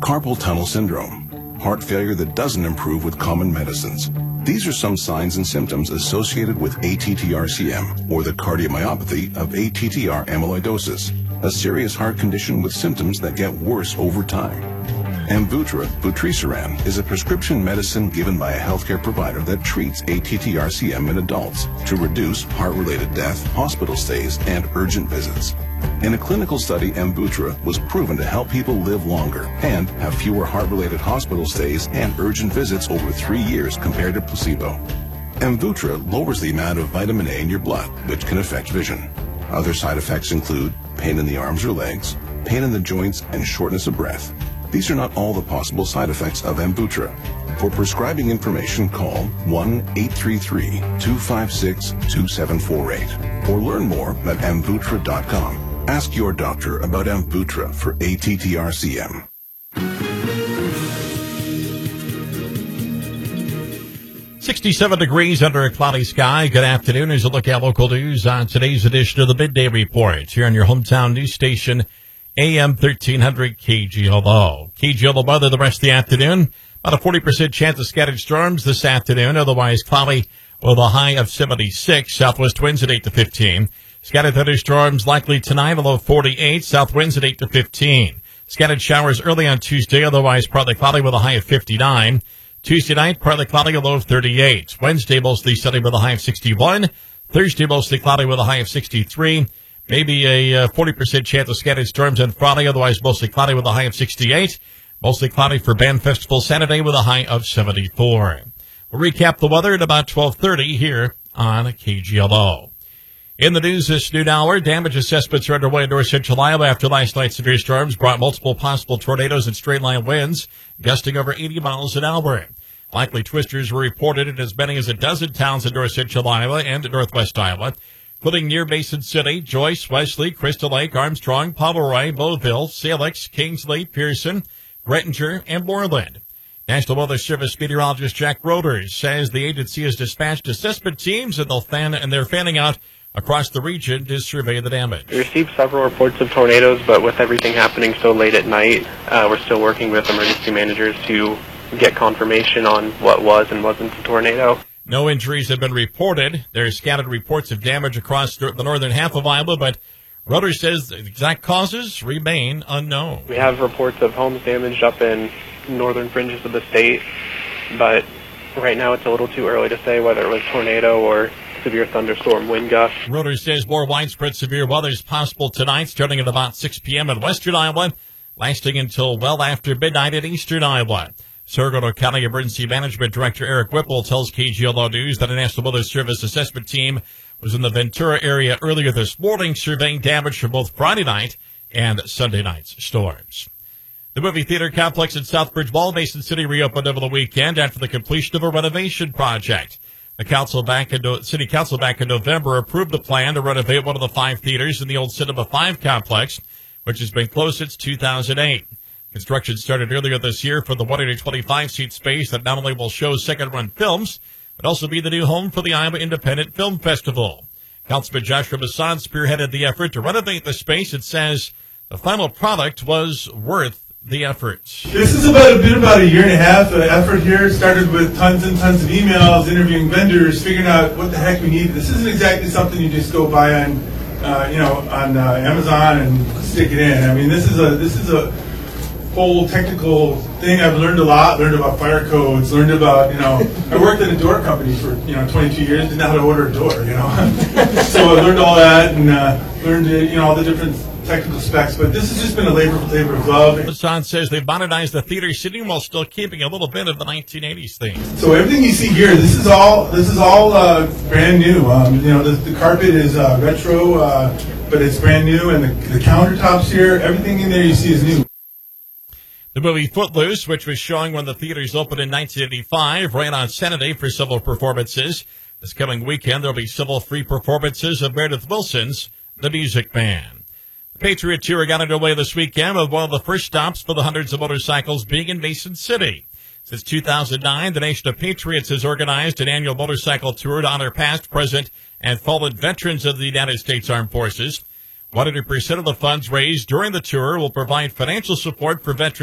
carpal tunnel syndrome, heart failure that doesn't improve with common medicines. These are some signs and symptoms associated with ATTR-CM, or the cardiomyopathy of ATTR amyloidosis, a serious heart condition with symptoms that get worse over time. Amvuttra, vutrisiran, is a prescription medicine given by a healthcare provider that treats ATTR-CM in adults to reduce heart-related death, hospital stays, and urgent visits. In a clinical study, Amvuttra was proven to help people live longer and have fewer heart-related hospital stays and urgent visits over 3 years compared to placebo. Amvuttra lowers the amount of vitamin A in your blood, which can affect vision. Other side effects include pain in the arms or legs, pain in the joints, and shortness of breath. These are not all the possible side effects of Amvuttra. For prescribing information, call 1-833-256-2748 or learn more at amvuttra.com. Ask your doctor about Amvuttra for ATTR-CM. 67 degrees under a cloudy sky. Good afternoon. Here's a look at local news on today's edition of the Midday Report here on your hometown news station, AM 1300 KGLO. KGLO weather the rest of the afternoon. About a 40% chance of scattered storms this afternoon. Otherwise cloudy with a high of 76. Southwest winds at 8 to 15. Scattered thunderstorms likely tonight, a low of 48. South winds at 8 to 15. Scattered showers early on Tuesday. Otherwise partly cloudy with a high of 59. Tuesday night, partly cloudy, a low of 38. Wednesday, mostly sunny with a high of 61. Thursday, mostly cloudy with a high of 63. Maybe a 40% chance of scattered storms on Friday, otherwise mostly cloudy with a high of 68. Mostly cloudy for Band Festival Saturday with a high of 74. We'll recap the weather at about 12:30 here on KGLO. In the news this noon hour, damage assessments are underway in north central Iowa after last night's severe storms brought multiple possible tornadoes and straight-line winds, gusting over 80 miles an hour. Likely twisters were reported in as many as a dozen towns in north central Iowa and northwest Iowa, including near Mason City, Joyce, Wesley, Crystal Lake, Armstrong, Pomeroy, Mobile, Salix, Kingsley, Pearson, Grettinger, and Moreland. National Weather Service meteorologist Jack Roders says the agency has dispatched assessment teams and they're fanning out across the region to survey the damage. We received several reports of tornadoes, but with everything happening so late at night, we're still working with emergency managers to get confirmation on what was and wasn't a tornado. No injuries have been reported. There are scattered reports of damage across the northern half of Iowa, but Roders says the exact causes remain unknown. We have reports of homes damaged up in northern fringes of the state, but right now it's a little too early to say whether it was tornado or severe thunderstorm wind gusts. Roders says more widespread severe weather is possible tonight, starting at about 6 p.m. in western Iowa, lasting until well after midnight in eastern Iowa. Saragona County Emergency Management Director Eric Whipple tells KGLO News that a National Weather Service assessment team was in the Ventura area earlier this morning surveying damage from both Friday night and Sunday night's storms. The movie theater complex in Southbridge Mall, Mason City, reopened over the weekend after the completion of a renovation project. The City Council back in November approved the plan to renovate one of the 5 theaters in the old Cinema 5 complex, which has been closed since 2008. Construction started earlier this year for the 125-seat space that not only will show second-run films, but also be the new home for the Iowa Independent Film Festival. Councilman Joshua Masson spearheaded the effort to renovate the space and says the final product was worth the effort. This is about a year and a half. The effort here started with tons and tons of emails, interviewing vendors, figuring out what the heck we need. This isn't exactly something you just go buy on, on Amazon and stick it in. I mean, this is a whole technical thing. I've learned a lot. Learned about fire codes. Learned about I worked at a door company for 22 years. Didn't know how to order a door. So I learned all that and learned all the different technical specs, but this has just been a labor of love. Masson says they've modernized the theater seating while still keeping a little bit of the 1980s theme. So everything you see here, this is all brand new. The carpet is retro, but it's brand new, and the countertops here, everything in there you see is new. The movie Footloose, which was showing when the theaters opened in 1985, ran on Saturday for several performances. This coming weekend, there'll be several free performances of Meredith Wilson's The Music Man. The Patriot Tour got underway this weekend with one of the first stops for the hundreds of motorcycles being in Mason City. Since 2009, the Nation of Patriots has organized an annual motorcycle tour to honor past, present, and fallen veterans of the United States Armed Forces. 100% of the funds raised during the tour will provide financial support for veterans